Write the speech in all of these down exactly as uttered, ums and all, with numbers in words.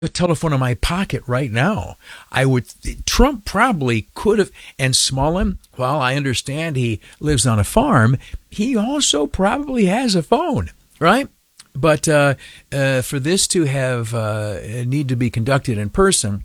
a telephone in my pocket right now. I would, Trump probably could have, and Smolin, while I understand he lives on a farm, he also probably has a phone, right? But uh, uh, for this to have uh, need to be conducted in person,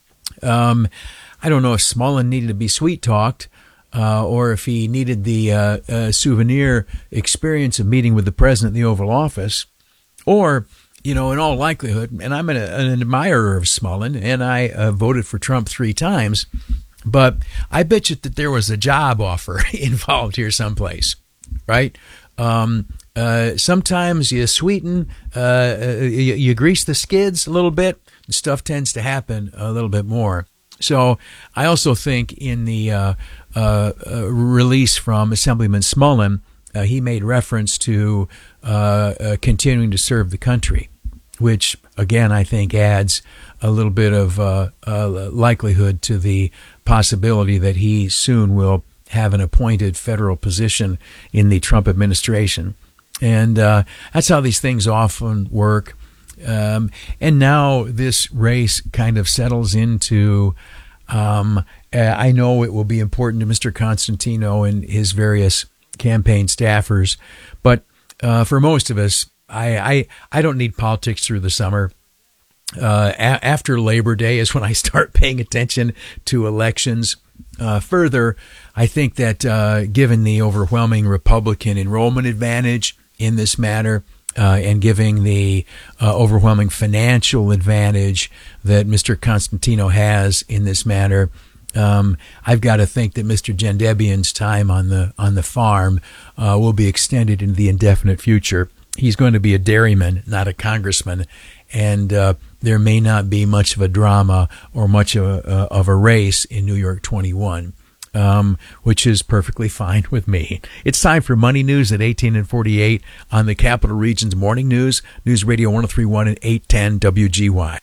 um, I don't know if Smolin needed to be sweet-talked uh, or if he needed the uh, uh, souvenir experience of meeting with the president in the Oval Office, or you know, in all likelihood, and I'm an, an admirer of Smolin, and I uh, voted for Trump three times, but I bet you that there was a job offer involved here someplace, right? Um, uh, sometimes you sweeten, uh, you, you grease the skids a little bit, and stuff tends to happen a little bit more. So I also think in the uh, uh, uh, release from Assemblyman Smolin, uh, he made reference to uh, uh, continuing to serve the country, which, again, I think adds a little bit of uh, uh, likelihood to the possibility that he soon will have an appointed federal position in the Trump administration. And uh, that's how these things often work. Um, and now this race kind of settles into, um, I know it will be important to Mister Constantino and his various campaign staffers, but uh, for most of us, I, I, I don't need politics through the summer. Uh, a- after Labor Day is when I start paying attention to elections. Uh, further, I think that uh, given the overwhelming Republican enrollment advantage in this matter, uh, and giving the uh, overwhelming financial advantage that Mister Constantino has in this matter, um, I've got to think that Mister Gendebian's time on the on the farm uh, will be extended into the indefinite future. He's going to be a dairyman, not a congressman, and uh, there may not be much of a drama or much of a, uh, of a race in New York twenty-one, um, which is perfectly fine with me. It's time for Money News at eighteen and forty-eight on the Capital Region's Morning News, News Radio one oh three point one and eight ten W G Y.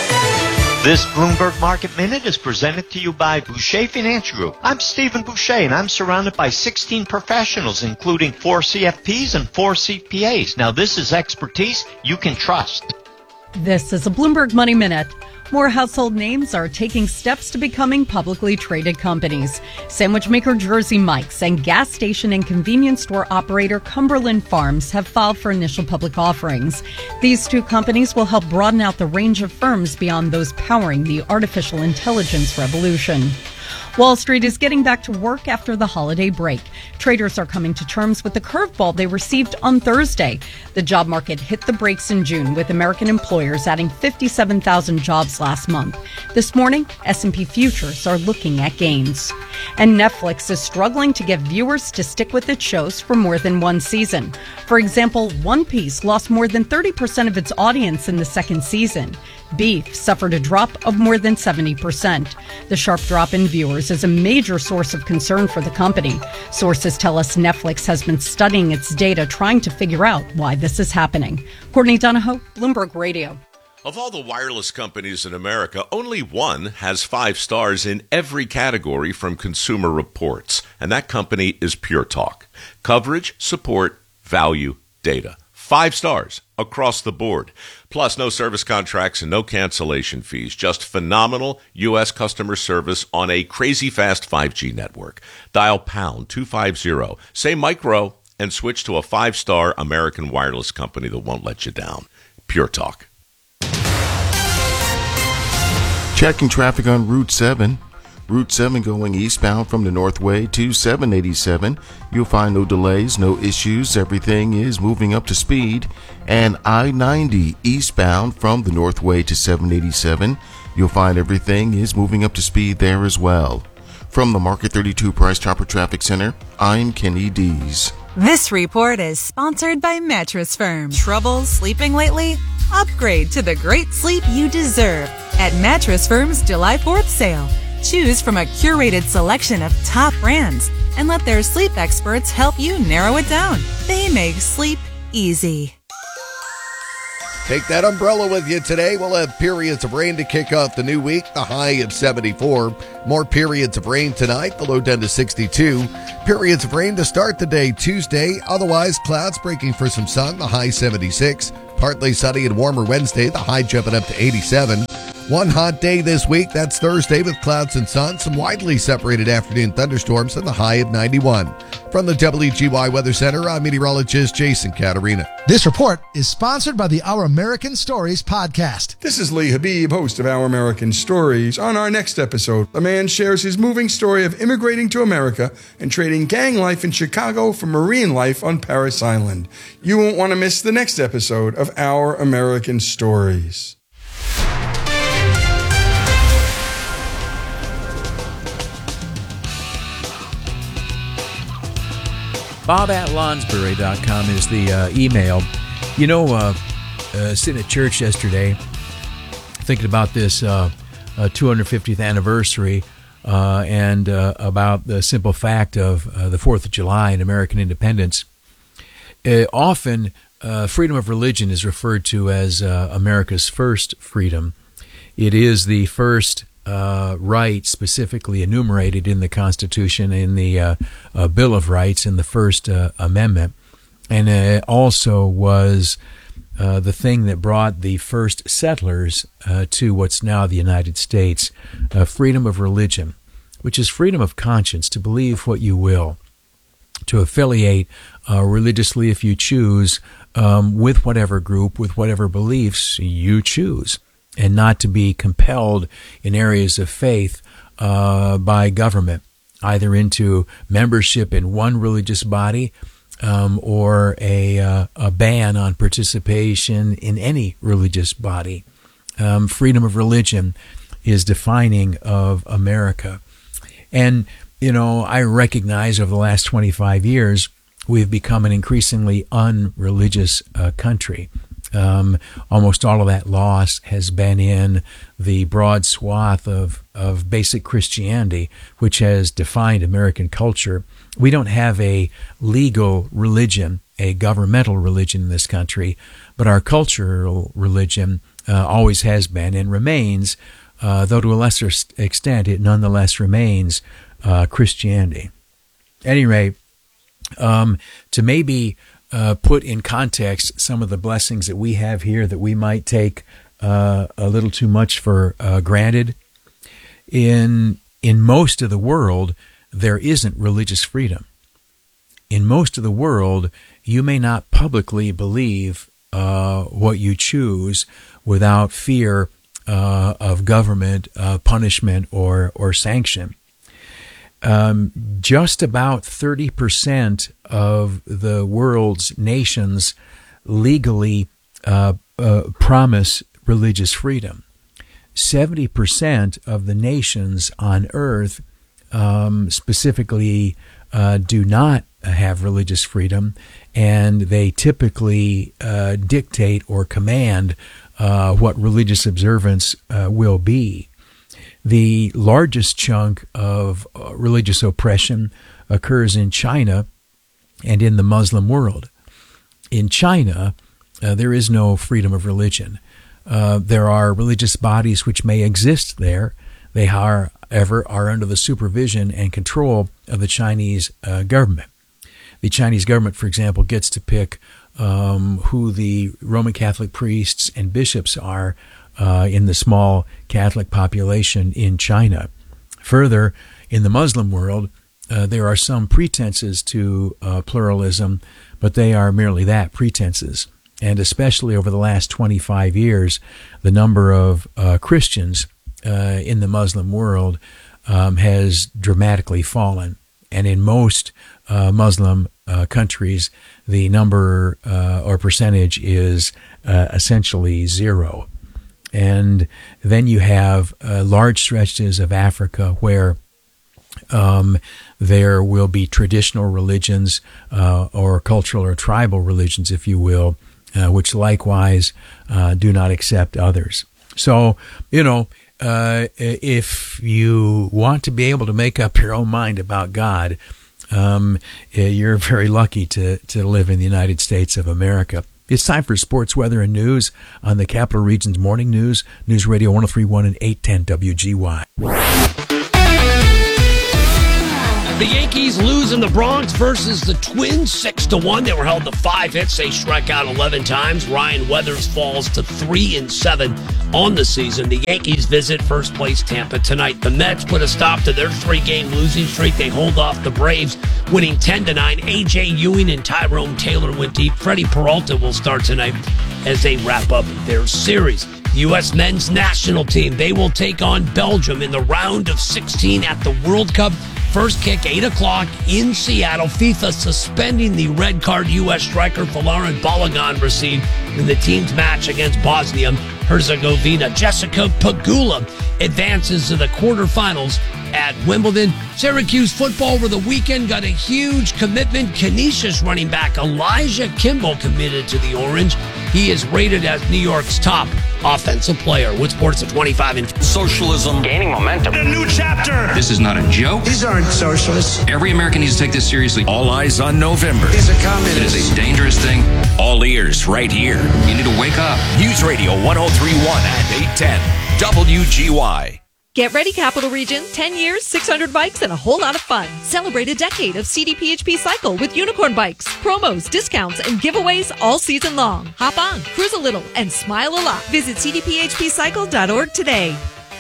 This Bloomberg Market Minute is presented to you by Boucher Financial Group. I'm Stephen Boucher, and I'm surrounded by sixteen professionals, including four C F Ps and four C P As. Now, this is expertise you can trust. This is a Bloomberg Money Minute. More household names are taking steps to becoming publicly traded companies. Sandwich maker Jersey Mike's and gas station and convenience store operator Cumberland Farms have filed for initial public offerings. These two companies will help broaden out the range of firms beyond those powering the artificial intelligence revolution. Wall Street is getting back to work after the holiday break. Traders are coming to terms with the curveball they received on Thursday. The job market hit the brakes in June, with American employers adding fifty-seven thousand jobs last month. This morning, S and P futures are looking at gains. And Netflix is struggling to get viewers to stick with its shows for more than one season. For example, One Piece lost more than thirty percent of its audience in the second season. Beef suffered a drop of more than seventy percent. The sharp drop in viewers is a major source of concern for the company. Sources tell us Netflix has been studying its data, trying to figure out why this is happening. Courtney Donahoe, Bloomberg Radio. Of all the wireless companies in America, only one has five stars in every category from Consumer Reports, and that company is Pure Talk. Coverage, support, value, data. Five stars across the board. Plus, no service contracts and no cancellation fees. Just phenomenal U S customer service on a crazy fast five G network. Dial pound two fifty, say micro, and switch to a five-star American wireless company that won't let you down. Pure Talk. Checking traffic on Route seven. Route seven going eastbound from the Northway to seven eighty-seven. You'll find no delays, no issues. Everything is moving up to speed. And I ninety eastbound from the Northway to seven eighty-seven. You'll find everything is moving up to speed there as well. From the Market thirty-two Price Chopper Traffic Center, I'm Kenny Dees. This report is sponsored by Mattress Firm. Trouble sleeping lately? Upgrade to the great sleep you deserve at Mattress Firm's July fourth sale. Choose from a curated selection of top brands and let their sleep experts help you narrow it down. They make sleep easy. Take that umbrella with you today. We'll have periods of rain to kick off the new week, the high of seventy-four. More periods of rain tonight, the low down to sixty-two. Periods of rain to start the day Tuesday. Otherwise, clouds breaking for some sun, the high seventy-six. Partly sunny and warmer Wednesday, the high jumping up to eighty-seven. One hot day this week, that's Thursday with clouds and sun, some widely separated afternoon thunderstorms, and the high of ninety-one. From the W G Y Weather Center, I'm meteorologist Jason Caterina. This report is sponsored by the Our American Stories podcast. This is Lee Habib, host of Our American Stories. On our next episode, a man shares his moving story of immigrating to America and trading gang life in Chicago for marine life on Parris Island. You won't want to miss the next episode of Our American Stories. Bob at Lonsbury dot com is the uh, email. You know, uh, uh, sitting at church yesterday, thinking about this uh, uh, two hundred fiftieth anniversary uh, and uh, about the simple fact of uh, the fourth of July and American independence. Uh, often, uh, freedom of religion is referred to as uh, America's first freedom. It is the first Uh, right specifically enumerated in the Constitution, in the uh, uh, Bill of Rights, in the First uh, Amendment, and it also was uh, the thing that brought the first settlers uh, to what's now the United States. Uh, freedom of religion, which is freedom of conscience, to believe what you will, to affiliate uh, religiously if you choose, um, with whatever group, with whatever beliefs you choose, and not to be compelled in areas of faith uh, by government, either into membership in one religious body um, or a, uh, a ban on participation in any religious body. Um, freedom of religion is defining of America. And, you know, I recognize over the last twenty-five years, we've become an increasingly unreligious uh, country. Um, almost all of that loss has been in the broad swath of, of basic Christianity, which has defined American culture. We don't have a legal religion, a governmental religion in this country, but our cultural religion uh, always has been and remains, uh, though to a lesser extent, it nonetheless remains uh, Christianity. At any rate, um, to maybe Uh, put in context some of the blessings that we have here that we might take uh, a little too much for uh, granted. In in most of the world, there isn't religious freedom. In most of the world, you may not publicly believe uh, what you choose without fear uh, of government uh, punishment or or sanction. Um, just about thirty percent of the world's nations legally uh, uh, promise religious freedom. seventy percent of the nations on earth um, specifically uh, do not have religious freedom, and they typically uh, dictate or command uh, what religious observance uh, will be. The largest chunk of uh, religious oppression occurs in China and in the Muslim world. In China, uh, there is no freedom of religion. Uh, there are religious bodies which may exist there. They, however, are under the supervision and control of the Chinese uh, government. The Chinese government, for example, gets to pick um, who the Roman Catholic priests and bishops are Uh, in the small Catholic population in China. Further, in the Muslim world, uh, there are some pretenses to uh, pluralism, but they are merely that, pretenses. And especially over the last twenty-five years, the number of uh, Christians uh, in the Muslim world um, has dramatically fallen. And in most uh, Muslim uh, countries, the number uh, or percentage is uh, essentially zero. And then you have uh, large stretches of Africa where um, there will be traditional religions uh, or cultural or tribal religions, if you will, uh, which likewise uh, do not accept others. So, you know, uh, if you want to be able to make up your own mind about God, um, you're very lucky to, to live in the United States of America. It's time for sports, weather, and news on the Capital Region's Morning News, News Radio one oh three point one and eight ten W G Y. The Yankees lose in the Bronx versus the Twins six to one. They were held to five hits. They struck out eleven times. Ryan Weathers falls to three and seven on the season. The Yankees visit first place Tampa tonight. The Mets put a stop to their three-game losing streak. They hold off the Braves, winning ten to nine. A J Ewing and Tyrone Taylor went deep. Freddie Peralta will start tonight as they wrap up their series. The U S men's national team, they will take on Belgium in the round of sixteen at the World Cup. First kick, eight o'clock in Seattle. FIFA suspending the red card U S striker Folarin Balogun received in the team's match against Bosnia Herzegovina. Jessica Pegula advances to the quarterfinals at Wimbledon. Syracuse football over the weekend got a huge commitment. Canisius running back Elijah Kimball committed to the Orange. He is rated as New York's top offensive player. With sports at twenty-five and socialism gaining momentum. A new chapter. This is not a joke. These aren't socialists. Every American needs to take this seriously. All eyes on November. He's a communist. It is a dangerous thing. All ears right here. You need to wake up. News Radio one oh three point one and eight ten W G Y. Get ready, Capital Region. ten years, six hundred bikes, and a whole lot of fun. Celebrate a decade of C D P H P Cycle with unicorn bikes, promos, discounts, and giveaways all season long. Hop on, cruise a little, and smile a lot. Visit c d p h p cycle dot org today.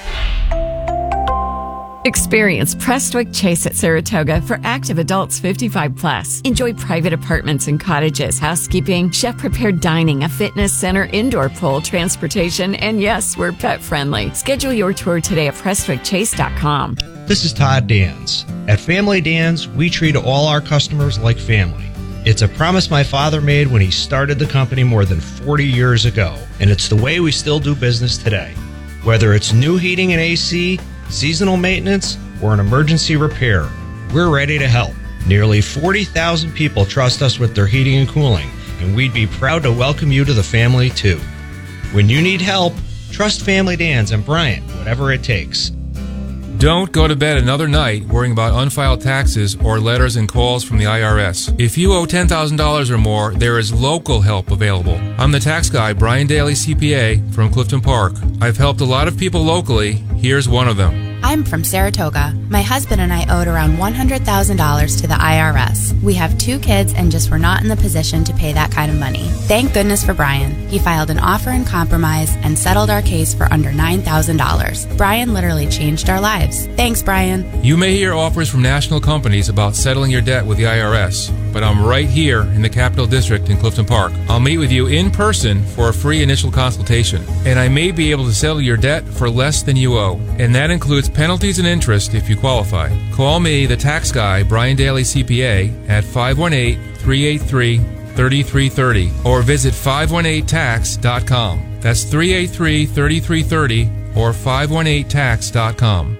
Experience Prestwick Chase at Saratoga for active adults fifty-five plus. Enjoy private apartments and cottages, housekeeping, chef-prepared dining, a fitness center, indoor pool, transportation, and yes, we're pet-friendly. Schedule your tour today at prestwick chase dot com. This is Todd Dans. At Family Dans, we treat all our customers like family. It's a promise my father made when he started the company more than forty years ago, and it's the way we still do business today. Whether it's new heating and A C, seasonal maintenance, or an emergency repair, we're ready to help. Nearly forty thousand people trust us with their heating and cooling, and we'd be proud to welcome you to the family too. When you need help, trust Family Dans and Bryant, whatever it takes. Don't go to bed another night worrying about unfiled taxes or letters and calls from the I R S. If you owe ten thousand dollars or more, there is local help available. I'm the tax guy, Brian Daly, C P A, from Clifton Park. I've helped a lot of people locally. Here's one of them. I'm from Saratoga. My husband and I owed around one hundred thousand dollars to the I R S. We have two kids and just were not in the position to pay that kind of money. Thank goodness for Brian. He filed an offer in compromise and settled our case for under nine thousand dollars. Brian literally changed our lives. Thanks, Brian. You may hear offers from national companies about settling your debt with the I R S, but I'm right here in the Capital District in Clifton Park. I'll meet with you in person for a free initial consultation, and I may be able to settle your debt for less than you owe, and that includes penalties and interest if you qualify. Call me, the tax guy, Brian Daly, C P A, at five one eight, three eight three, three three three zero or visit five one eight tax dot com. That's three eight three, three three three zero or five one eight tax dot com.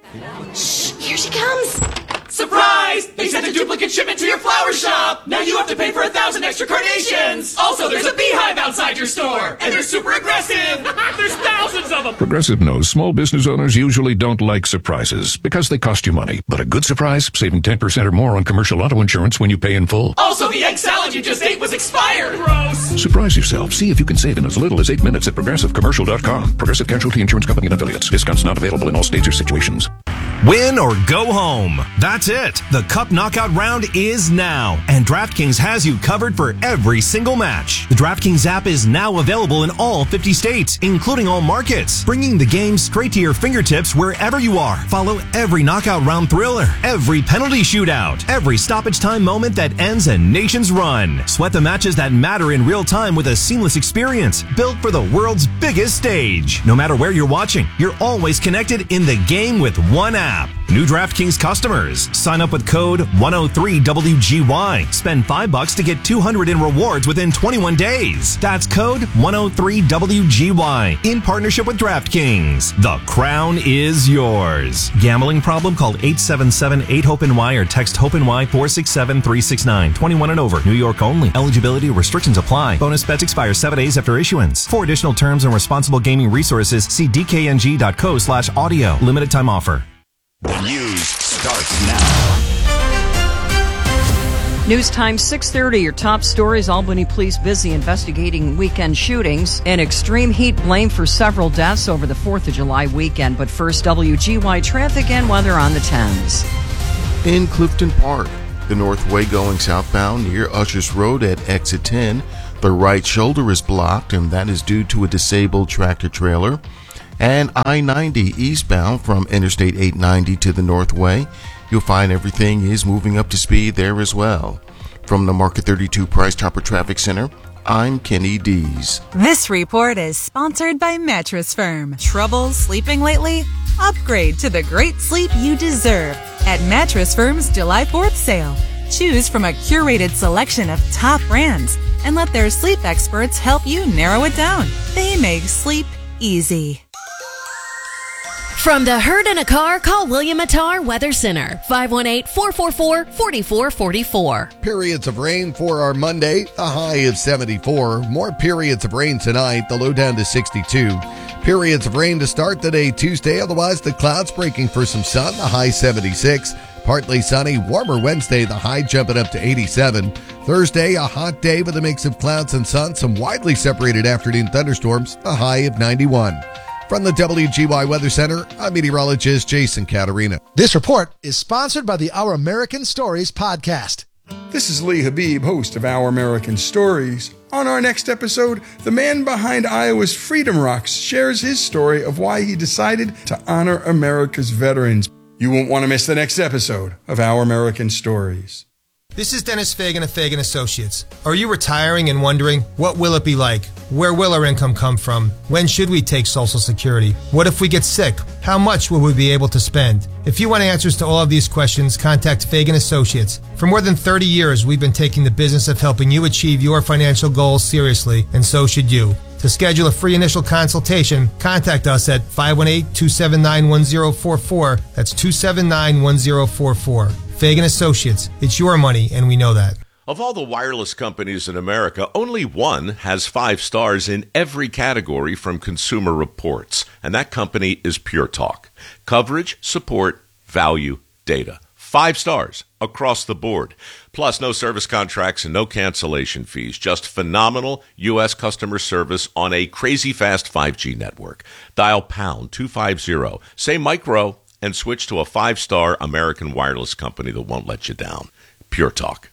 Shh, here she comes. Surprise! They sent a duplicate shipment to your flower shop! Now you have to pay for a thousand extra carnations! Also, there's a beehive outside your store! And they're super aggressive! There's thousands of them! Progressive knows small business owners usually don't like surprises because they cost you money. But a good surprise? Saving ten percent or more on commercial auto insurance when you pay in full. Also, the egg salad you just ate was expired! Gross! Surprise yourself. See if you can save in as little as eight minutes at progressive commercial dot com. Progressive Casualty Insurance Company and Affiliates. Discounts not available in all states or situations. Win or go home. That's it. The Cup Knockout Round is now, and DraftKings has you covered for every single match. The DraftKings app is now available in all fifty states, including all markets, bringing the game straight to your fingertips wherever you are. Follow every knockout round thriller, every penalty shootout, every stoppage time moment that ends a nation's run. Sweat the matches that matter in real time with a seamless experience built for the world's biggest stage. No matter where you're watching, you're always connected in the game with one app. New DraftKings customers, sign up with code one oh three W G Y. Spend five bucks to get two hundred in rewards within twenty-one days. That's code one oh three W G Y in partnership with DraftKings. The crown is yours. Gambling problem? Call eight seven seven, eight, hope N Y or text HOPE-NY four six seven, three six nine. twenty-one and over. New York only. Eligibility restrictions apply. Bonus bets expire seven days after issuance. For additional terms and responsible gaming resources, see d k n g dot co slash audio. Limited time offer. The news starts now. News time six thirty, your top stories. Albany police busy investigating weekend shootings and extreme heat blamed for several deaths over the fourth of July weekend. But first, W G Y traffic and weather on the tens. In Clifton Park, the north way going southbound near Ushers Road at exit ten, the right shoulder is blocked, and that is due to a disabled tractor trailer. And I ninety eastbound from Interstate eight ninety to the north way, you'll find everything is moving up to speed there as well. From the Market thirty-two Price Chopper Traffic Center, I'm Kenny Dees. This report is sponsored by Mattress Firm. Trouble sleeping lately? Upgrade to the great sleep you deserve at Mattress Firm's July fourth sale. Choose from a curated selection of top brands and let their sleep experts help you narrow it down. They make sleep easy. From the herd in a car, call William Attar Weather Center, five one eight, four four four, four four four four. Periods of rain for our Monday, the high of seventy-four. More periods of rain tonight, the low down to sixty-two. Periods of rain to start the day Tuesday, otherwise the clouds breaking for some sun, the high seventy-six. Partly sunny, warmer Wednesday, the high jumping up to eighty-seven. Thursday, a hot day with a mix of clouds and sun, some widely separated afternoon thunderstorms, the high of ninety-one. From the W G Y Weather Center, I'm meteorologist Jason Caterina. This report is sponsored by the Our American Stories podcast. This is Lee Habib, host of Our American Stories. On our next episode, the man behind Iowa's Freedom Rocks shares his story of why he decided to honor America's veterans. You won't want to miss the next episode of Our American Stories. This is Dennis Fagan of Fagan Associates. Are you retiring and wondering, what will it be like? Where will our income come from? When should we take Social Security? What if we get sick? How much will we be able to spend? If you want answers to all of these questions, contact Fagan Associates. For more than thirty years, we've been taking the business of helping you achieve your financial goals seriously, and so should you. To schedule a free initial consultation, contact us at five one eight, two seven nine, one zero four four. That's two seven nine, one zero four four. Fagan Associates. It's your money, and we know that. Of all the wireless companies in America, only one has five stars in every category from Consumer Reports, and that company is Pure Talk. Coverage, support, value, data. Five stars across the board. Plus, no service contracts and no cancellation fees. Just phenomenal U S customer service on a crazy fast five G network. Dial pound two fifty, say micro, and switch to a five-star American wireless company that won't let you down. Pure Talk.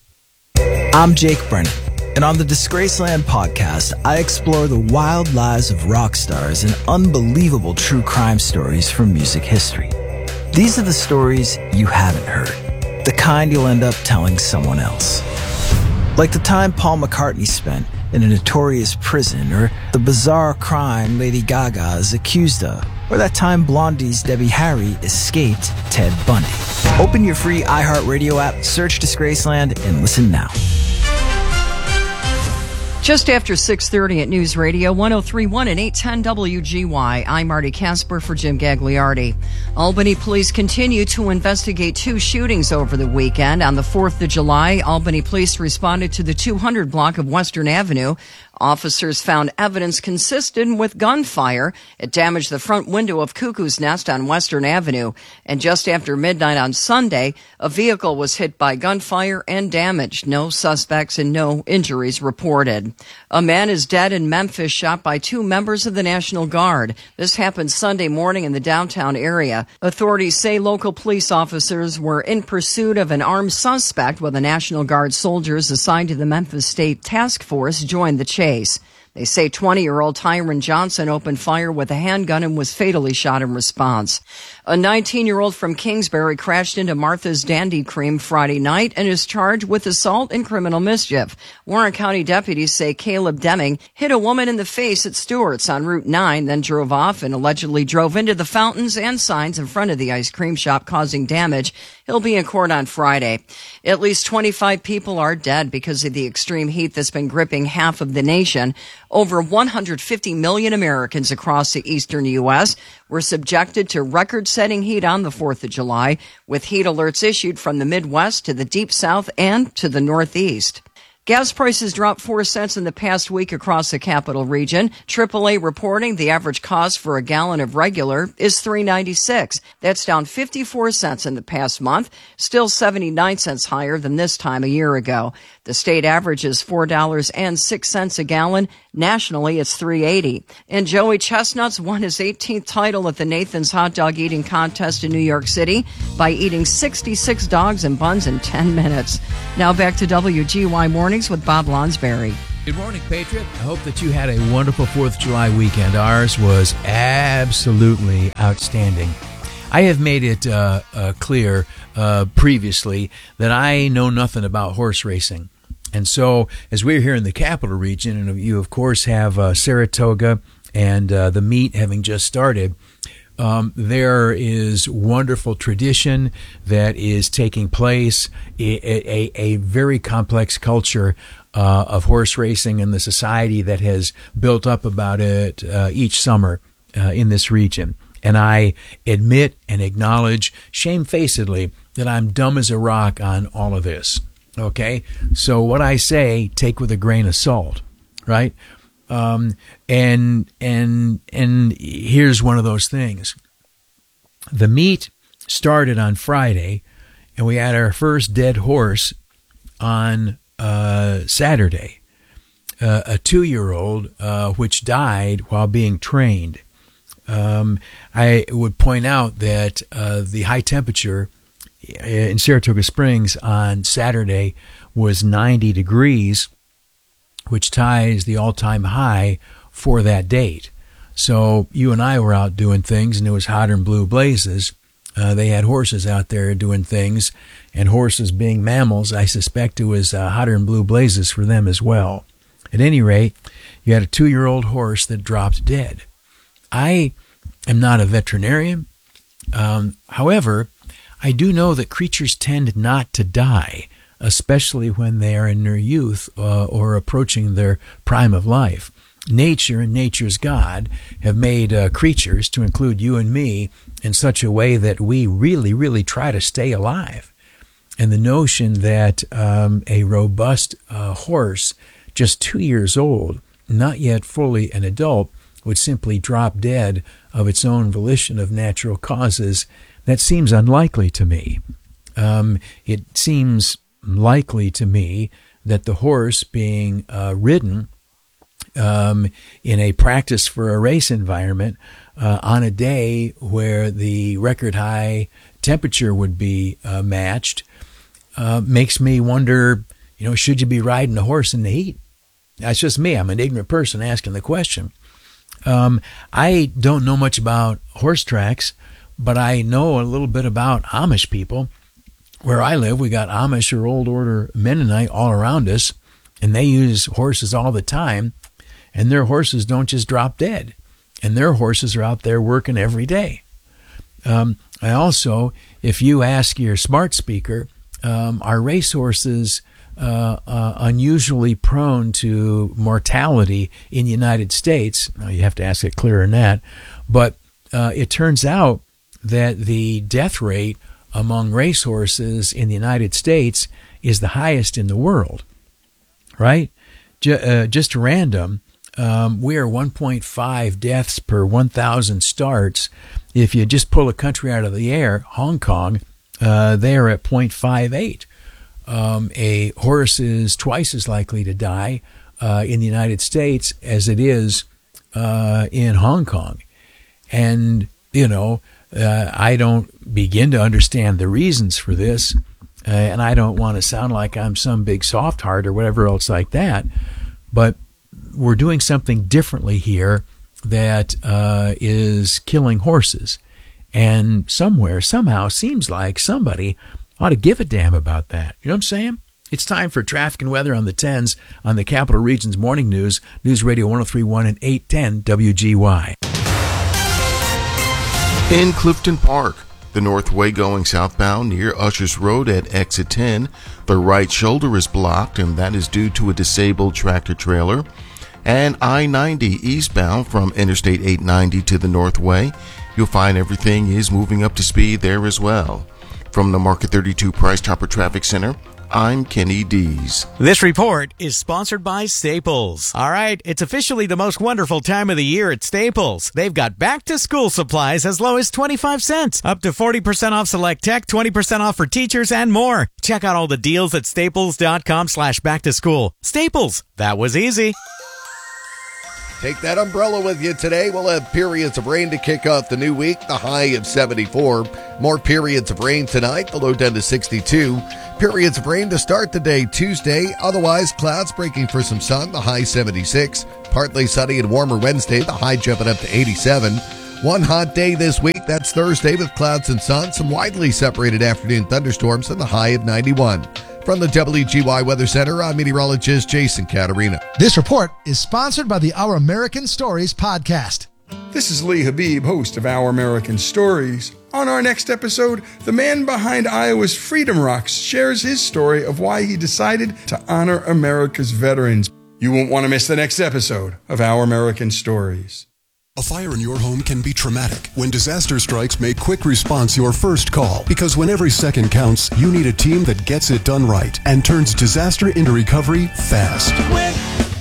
I'm Jake Brennan, and on the Disgraceland podcast, I explore the wild lives of rock stars and unbelievable true crime stories from music history. These are the stories you haven't heard, the kind you'll end up telling someone else. Like the time Paul McCartney spent in a notorious prison, or the bizarre crime Lady Gaga is accused of, or that time Blondie's Debbie Harry escaped Ted Bundy. Open your free iHeartRadio app, search Disgraceland, and listen now. Just after six thirty at News Radio one oh three point one and eight ten W G Y, I'm Marty Casper for Jim Gagliardi. Albany police continue to investigate two shootings over the weekend. On the fourth of July, Albany police responded to the two hundred block of Western Avenue. Officers found evidence consistent with gunfire. It damaged the front window of Cuckoo's Nest on Western Avenue. And just after midnight on Sunday, a vehicle was hit by gunfire and damaged. No suspects and no injuries reported. A man is dead in Memphis, shot by two members of the National Guard. This happened Sunday morning in the downtown area. Authorities say local police officers were in pursuit of an armed suspect when the National Guard soldiers assigned to the Memphis State Task Force joined the chase. They say twenty-year-old Tyron Johnson opened fire with a handgun and was fatally shot in response. A nineteen-year-old from Kingsbury crashed into Martha's Dandy Cream Friday night and is charged with assault and criminal mischief. Warren County deputies say Caleb Deming hit a woman in the face at Stewart's on Route nine, then drove off and allegedly drove into the fountains and signs in front of the ice cream shop, causing damage. He'll be in court on Friday. At least twenty-five people are dead because of the extreme heat that's been gripping half of the nation. Over one hundred fifty million Americans across the eastern U S were subjected to record-setting heat on the fourth of July, with heat alerts issued from the Midwest to the Deep South and to the Northeast. Gas prices dropped four cents in the past week across the capital region. triple A reporting the average cost for a gallon of regular is three ninety-six. That's down fifty-four cents in the past month, still seventy-nine cents higher than this time a year ago. The state average is four dollars and six cents a gallon. Nationally, it's three eighty. And Joey Chestnuts won his eighteenth title at the Nathan's Hot Dog Eating Contest in New York City by eating sixty-six dogs and buns in ten minutes. Now back to W G Y Mornings with Bob Lonsberry. Good morning, Patriot. I hope that you had a wonderful fourth of July weekend. Ours was absolutely outstanding. I have made it uh, uh, clear uh, previously that I know nothing about horse racing. And so, as we're here in the capital region, and you, of course, have uh, Saratoga and uh, the meet having just started, um, there is wonderful tradition that is taking place, a, a, a very complex culture uh, of horse racing and the society that has built up about it uh, each summer uh, in this region. And I admit and acknowledge shamefacedly that I'm dumb as a rock on all of this. Okay, so what I say, take with a grain of salt, right? Um, and and and here's one of those things. The meet started on Friday, and we had our first dead horse on uh, Saturday, uh, a two-year-old uh, which died while being trained. Um, I would point out that uh, the high temperature in Saratoga Springs on Saturday was ninety degrees, which ties the all-time high for that date. So you and I were out doing things, and it was hotter than blue blazes. Uh, they had horses out there doing things, and horses being mammals, I suspect it was uh, hotter than blue blazes for them as well. At any rate, you had a two-year-old horse that dropped dead. I am not a veterinarian. Um, however, I do know that creatures tend not to die, especially when they are in their youth uh, or approaching their prime of life. Nature and nature's God have made uh, creatures, to include you and me, in such a way that we really, really try to stay alive. And the notion that um, a robust uh, horse, just two years old, not yet fully an adult, would simply drop dead of its own volition of natural causes, that seems unlikely to me. Um, it seems likely to me that the horse being uh, ridden um, in a practice for a race environment uh, on a day where the record high temperature would be uh, matched uh, makes me wonder, you know, should you be riding a horse in the heat? That's just me. I'm an ignorant person asking the question. Um, I don't know much about horse tracks, but I know a little bit about Amish people. Where I live, we got Amish or Old Order Mennonite all around us, and they use horses all the time, and their horses don't just drop dead, and their horses are out there working every day. Um, I also, if you ask your smart speaker, um, are racehorses uh, uh, unusually prone to mortality in the United States? Now, you have to ask it clearer than that, but uh, it turns out that the death rate among racehorses in the United States is the highest in the world, right? J- uh, just random, um, we are one point five deaths per one thousand starts. If you just pull a country out of the air, Hong Kong, uh, they are at zero point five eight. Um, a horse is twice as likely to die uh, in the United States as it is uh, in Hong Kong. And, you know, Uh, I don't begin to understand the reasons for this, uh, and I don't want to sound like I'm some big soft heart or whatever else like that, but we're doing something differently here that uh, is killing horses, and somewhere, somehow, seems like somebody ought to give a damn about that. You know what I'm saying? It's time for traffic and weather on the tens on the Capital Region's Morning News, News Radio one oh three point one and eight ten W G Y. In Clifton Park, the Northway going southbound near Ushers Road at exit ten, the right shoulder is blocked, and that is due to a disabled tractor trailer. And I ninety eastbound from Interstate eight ninety to the Northway, you'll find everything is moving up to speed there as well. From the Market thirty-two Price Chopper Traffic Center, I'm Kenny Dees. This report is sponsored by Staples. All right, it's officially the most wonderful time of the year at Staples. They've got back-to-school supplies as low as twenty-five cents, up to forty percent off select tech, twenty percent off for teachers, and more. Check out all the deals at staples.com slash back-to-school. Staples, that was easy. Take that umbrella with you today. We'll have periods of rain to kick off the new week, the high of seventy-four. More periods of rain tonight, the low down to sixty-two. Periods of rain to start the day Tuesday. Otherwise, clouds breaking for some sun, the high seventy-six. Partly sunny and warmer Wednesday, the high jumping up to eighty-seven. One hot day this week, that's Thursday with clouds and sun. Some widely separated afternoon thunderstorms and the high of ninety-one. From the W G Y Weather Center, I'm meteorologist Jason Caterina. This report is sponsored by the Our American Stories podcast. This is Lee Habib, host of Our American Stories. On our next episode, the man behind Iowa's Freedom Rocks shares his story of why he decided to honor America's veterans. You won't want to miss the next episode of Our American Stories. A fire in your home can be traumatic. When disaster strikes, make quick response your first call. Because when every second counts, you need a team that gets it done right and turns disaster into recovery fast. Quick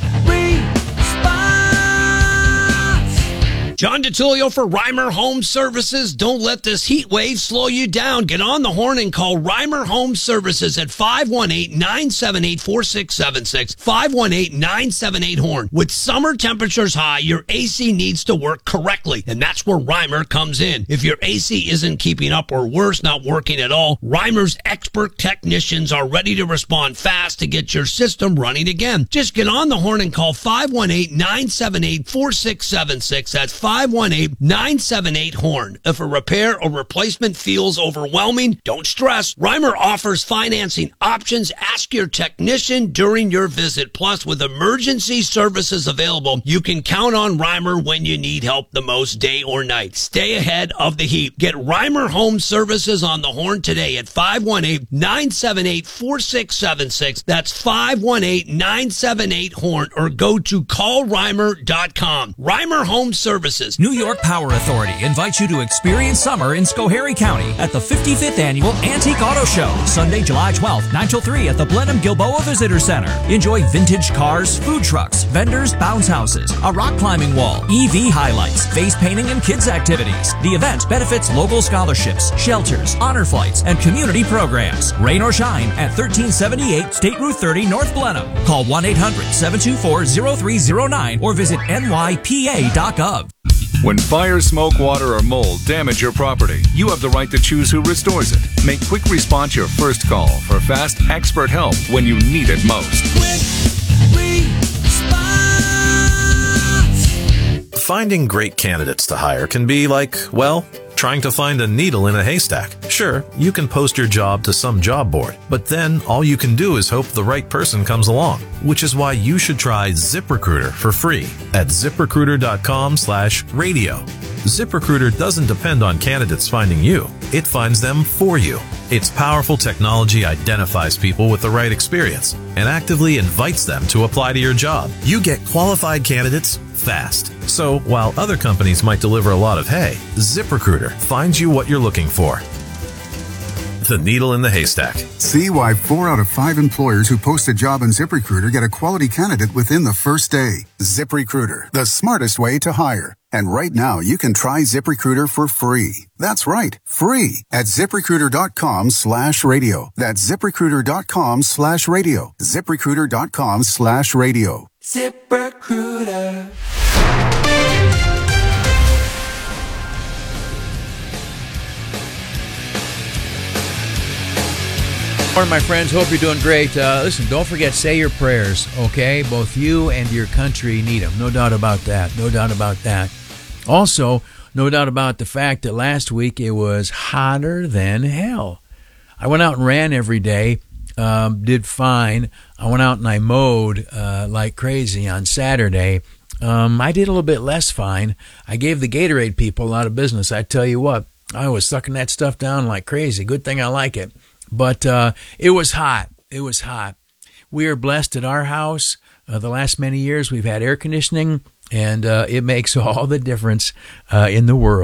John DiTullio for Reimer Home Services. Don't let this heat wave slow you down. Get on the horn and call Reimer Home Services at five one eight, nine seven eight, four six seven six, five one eight, nine seven eight, horn. With summer temperatures high, your A C needs to work correctly, and that's where Reimer comes in. If your A C isn't keeping up or worse, not working at all, Reimer's expert technicians are ready to respond fast to get your system running again. Just get on the horn and call five one eight, nine seven eight, four six seven six. That's five one eight, nine seven eight, horn. If a repair or replacement feels overwhelming, don't stress. Reimer offers financing options. Ask your technician during your visit. Plus, with emergency services available, you can count on Reimer when you need help the most, day or night. Stay ahead of the heat. Get Reimer Home Services on the horn today at five one eight, nine seven eight, four six seven six. That's five one eight, nine seven eight, horn, or go to call reimer dot com. Reimer Home Services. New York Power Authority invites you to experience summer in Schoharie County at the fifty-fifth Annual Antique Auto Show, Sunday, July twelfth, nine till three at the Blenheim Gilboa Visitor Center. Enjoy vintage cars, food trucks, vendors, bounce houses, a rock climbing wall, E V highlights, face painting, and kids activities. The event benefits local scholarships, shelters, honor flights, and community programs. Rain or shine at thirteen seventy-eight State Route thirty, North Blenheim. Call one eight hundred, seven two four, zero three zero nine or visit N Y P A dot gov. When fire, smoke, water, or mold damage your property, you have the right to choose who restores it. Make quick response your first call for fast, expert help when you need it most. Finding great candidates to hire can be like, well, trying to find a needle in a haystack. Sure, you can post your job to some job board, but then all you can do is hope the right person comes along, which is why you should try ZipRecruiter for free at ZipRecruiter.com slash radio. ZipRecruiter doesn't depend on candidates finding you. It finds them for you. Its powerful technology identifies people with the right experience and actively invites them to apply to your job. You get qualified candidates fast. So while other companies might deliver a lot of hay, ZipRecruiter finds you what you're looking for. The needle in the haystack. See why four out of five employers who post a job on ZipRecruiter get a quality candidate within the first day. ZipRecruiter, the smartest way to hire. And right now, you can try ZipRecruiter for free. That's right, free at ZipRecruiter.com slash radio. That's ZipRecruiter.com slash radio. ZipRecruiter.com slash radio. ZipRecruiter. Morning, my friends. Hope you're doing great. Uh, listen, don't forget, say your prayers, okay? Both you and your country need them. No doubt about that. No doubt about that. Also, no doubt about the fact that last week it was hotter than hell. I went out and ran every day, um, did fine. I went out and I mowed uh, like crazy on Saturday. Um, I did a little bit less fine. I gave the Gatorade people a lot of business. I tell you what, I was sucking that stuff down like crazy. Good thing I like it. But uh, it was hot. It was hot. We are blessed at our house. Uh, the last many years we've had air conditioning, and uh, it makes all the difference uh, in the world.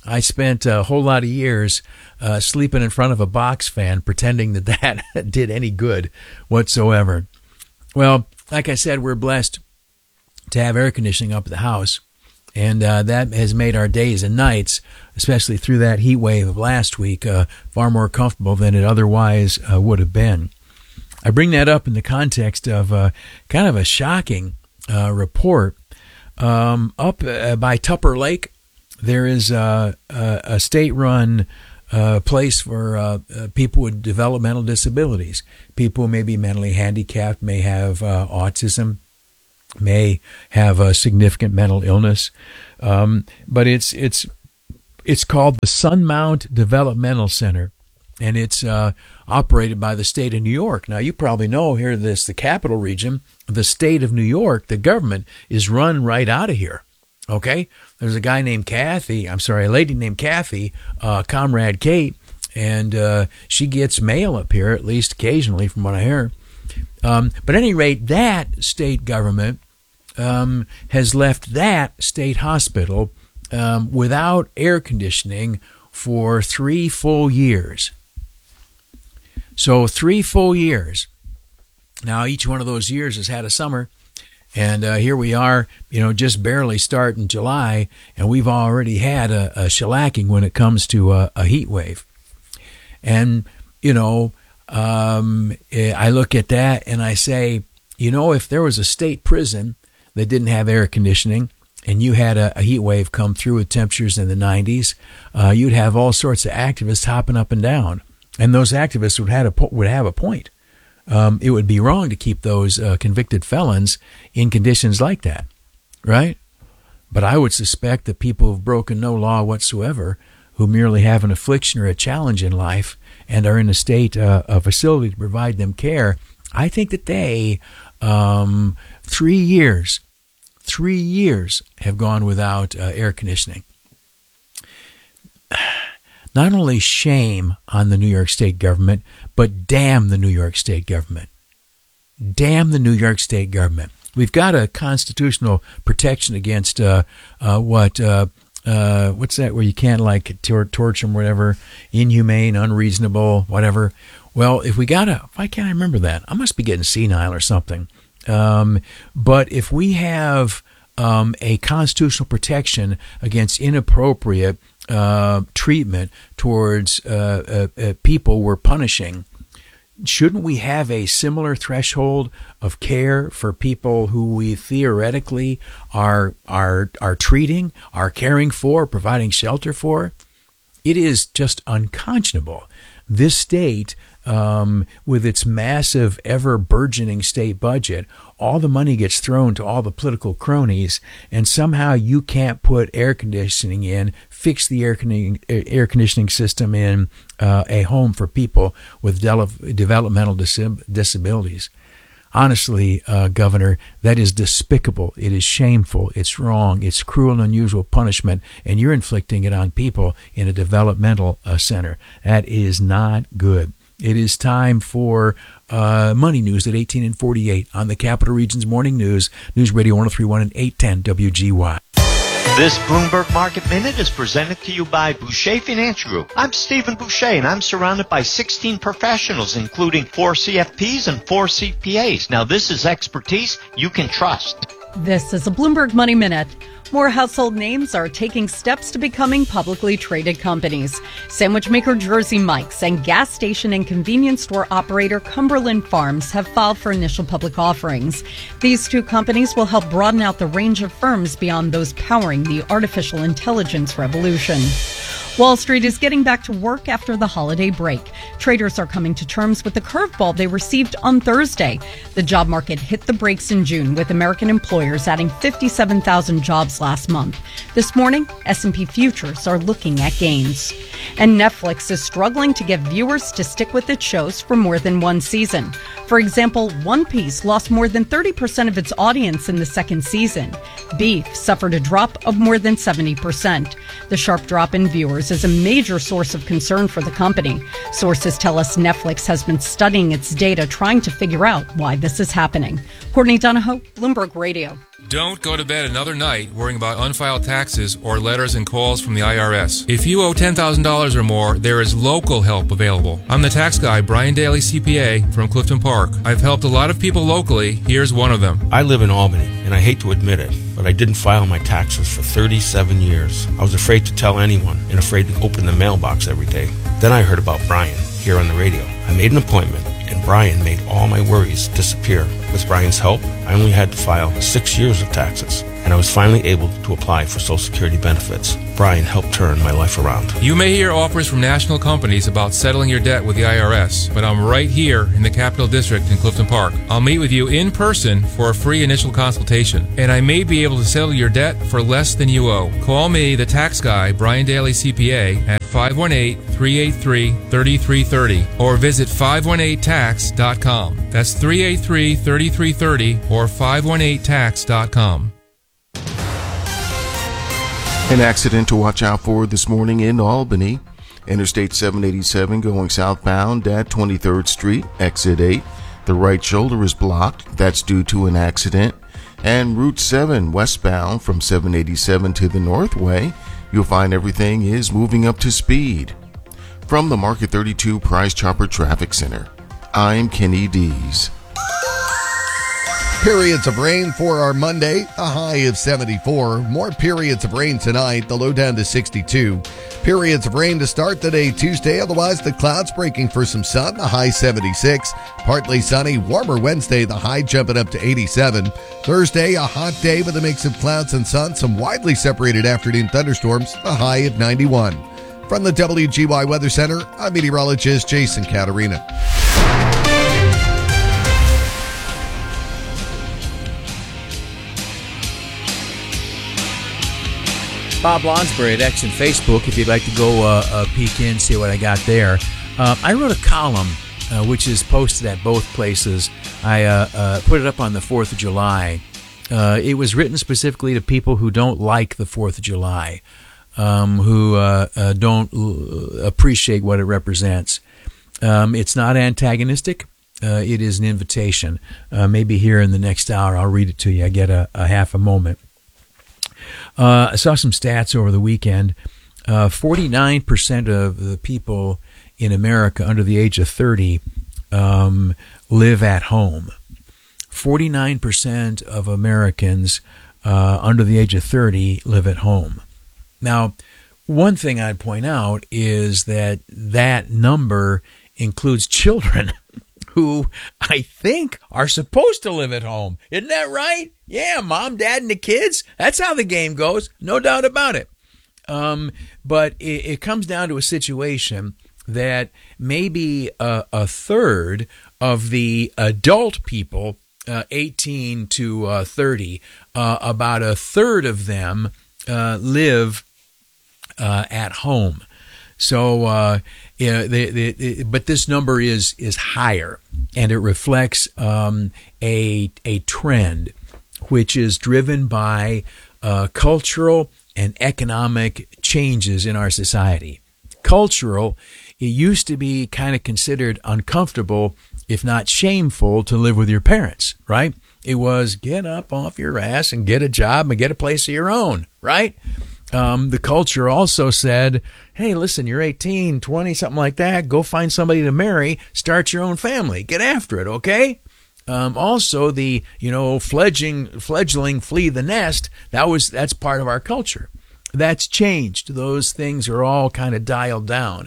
I spent a whole lot of years uh, sleeping in front of a box fan, pretending that that did any good whatsoever. Well, like I said, we're blessed to have air conditioning up at the house, and uh, that has made our days and nights, especially through that heat wave of last week, uh, far more comfortable than it otherwise uh, would have been. I bring that up in the context of uh, kind of a shocking uh, report. Um, up uh, by Tupper Lake, there is uh, a, a state-run uh, place for uh, uh, people with developmental disabilities. People who may be mentally handicapped, may have uh, autism, may have a significant mental illness. Um, but it's it's it's called the Sunmount Developmental Center, and it's uh, operated by the state of New York. Now, you probably know here, this the capital region, the state of New York, the government is run right out of here. Okay? There's a guy named Kathy, I'm sorry, a lady named Kathy, uh, Comrade Kate, and uh, she gets mail up here, at least occasionally from what I hear. Um, but at any rate, that state government um, has left that state hospital um, without air conditioning for three full years. So three full years. Now, each one of those years has had a summer. And uh, here we are, you know, just barely starting July, and we've already had a, a shellacking when it comes to a, a heat wave. And, you know, um, I look at that and I say, you know, if there was a state prison that didn't have air conditioning and you had a, a heat wave come through with temperatures in the nineties, uh, you'd have all sorts of activists hopping up and down. And those activists would have a, would have a point. Um, it would be wrong to keep those uh, convicted felons in conditions like that, right? But I would suspect that people who've broken no law whatsoever, who merely have an affliction or a challenge in life and are in a state, uh, a facility to provide them care, I think that they, um, three years, three years have gone without uh, air conditioning. Not only shame on the New York State government, but damn the New York State government. Damn the New York State government. We've got a constitutional protection against uh, uh, what, uh, uh, what's that where you can't like tor- torture them, whatever, inhumane, unreasonable, whatever. Well, if we got a, why can't I remember that? I must be getting senile or something. Um, but if we have um, a constitutional protection against inappropriate Uh, treatment towards uh, uh, uh, people we're punishing, shouldn't we have a similar threshold of care for people who we theoretically are are are treating, are caring for, providing shelter for? It is just unconscionable. This state, um, with its massive, ever-burgeoning state budget, all the money gets thrown to all the political cronies, and somehow you can't put air conditioning in, fix the air conditioning, air conditioning system in uh, a home for people with de- developmental dis- disabilities. Honestly, uh, Governor, that is despicable. It is shameful. It's wrong. It's cruel and unusual punishment, and you're inflicting it on people in a developmental uh, center. That is not good. It is time for uh, Money News at eighteen and forty-eight on the Capital Region's Morning News, News Radio one oh three point one and eight ten W G Y. This Bloomberg Market Minute is presented to you by Boucher Financial Group. I'm Stephen Boucher, and I'm surrounded by sixteen professionals, including four C F Ps and four C P As. Now, this is expertise you can trust. This is a Bloomberg Money Minute. More household names are taking steps to becoming publicly traded companies. Sandwich maker Jersey Mike's and gas station and convenience store operator Cumberland Farms have filed for initial public offerings. These two companies will help broaden out the range of firms beyond those powering the artificial intelligence revolution. Wall Street is getting back to work after the holiday break. Traders are coming to terms with the curveball they received on Thursday. The job market hit the brakes in June, with American employers adding fifty-seven thousand jobs last month. This morning, S and P futures are looking at gains. And Netflix is struggling to get viewers to stick with its shows for more than one season. For example, One Piece lost more than thirty percent of its audience in the second season. Beef suffered a drop of more than seventy percent. The sharp drop in viewers is a major source of concern for the company. Sources tell us Netflix has been studying its data, trying to figure out why this is happening. Courtney Donahoe, Bloomberg Radio. Don't go to bed another night worrying about unfiled taxes or letters and calls from the I R S. If you owe ten thousand dollars or more, there is local help available. I'm the tax guy, Brian Daly, C P A, from Clifton Park. I've helped a lot of people locally. Here's one of them. I live in Albany, and I hate to admit it, but I didn't file my taxes for thirty-seven years. I was afraid to tell anyone and afraid to open the mailbox every day. Then I heard about Brian here on the radio. I made an appointment, and Brian made all my worries disappear. With Brian's help, I only had to file six years of taxes, and I was finally able to apply for Social Security benefits. Brian helped turn my life around. You may hear offers from national companies about settling your debt with the I R S, but I'm right here in the Capital District in Clifton Park. I'll meet with you in person for a free initial consultation, and I may be able to settle your debt for less than you owe. Call me, the tax guy, Brian Daly, C P A, at five one eight, three eight three, three three three zero or visit five one eight tax dot com. That's three eight three, three three three zero or five one eight tax dot com. An accident to watch out for this morning in Albany. Interstate seven eighty-seven going southbound at twenty-third Street, exit eight. The right shoulder is blocked. That's due to an accident. And Route seven westbound from seven eighty-seven to the Northway. You'll find everything is moving up to speed. From the Market thirty-two Price Chopper Traffic Center, I'm Kenny Dees. Periods of rain for our Monday, a high of seventy-four. More periods of rain tonight, the low down to sixty-two. Periods of rain to start the day Tuesday, otherwise the clouds breaking for some sun, a high seventy-six. Partly sunny, warmer Wednesday, the high jumping up to eighty-seven. Thursday, a hot day with a mix of clouds and sun, some widely separated afternoon thunderstorms, a high of ninety-one. From the W G Y Weather Center, I'm meteorologist Jason Caterina. Bob Lonsbury at X and Facebook, if you'd like to go uh, uh, peek in, see what I got there. Uh, I wrote a column, uh, which is posted at both places. I uh, uh, put it up on the fourth of July. Uh, it was written specifically to people who don't like the fourth of July, um, who uh, uh, don't l- appreciate what it represents. Um, it's not antagonistic. Uh, it is an invitation. Uh, maybe here in the next hour, I'll read it to you. I get a, a half a moment. Uh, I saw some stats over the weekend. Uh, forty-nine percent of the people in America under the age of thirty um, live at home. forty-nine percent of Americans uh, under the age of thirty live at home. Now, one thing I'd point out is that that number includes children who I think are supposed to live at home. Isn't that right? Yeah, mom, dad, and the kids. That's how the game goes. No doubt about it. Um, but it, it comes down to a situation that maybe a, a third of the adult people, uh, eighteen to uh, thirty, uh, about a third of them uh, live uh, at home. So, uh, yeah, the, the, the, but this number is is higher, and it reflects um, a a trend, which is driven by uh, cultural and economic changes in our society. Cultural, it used to be kind of considered uncomfortable, if not shameful, to live with your parents, right? It was get up off your ass and get a job and get a place of your own, right? Um, the culture also said, hey, listen, you're eighteen, twenty, something like that. Go find somebody to marry, start your own family, get after it, okay? Um, also, the, you know, fledgling, fledgling flee the nest, that was, that's part of our culture. That's changed. Those things are all kind of dialed down.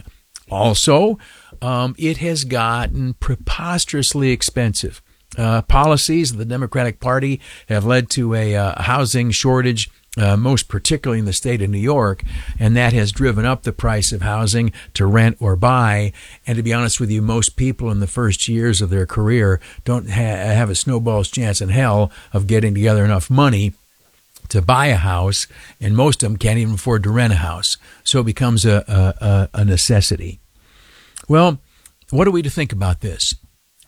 Also, um, it has gotten preposterously expensive. Uh, policies of the Democratic Party have led to a uh, housing shortage, Uh, most particularly in the state of New York, and that has driven up the price of housing to rent or buy. And to be honest with you, most people in the first years of their career don't ha- have a snowball's chance in hell of getting together enough money to buy a house, and most of them can't even afford to rent a house. So it becomes a, a, a necessity. Well, what are we to think about this?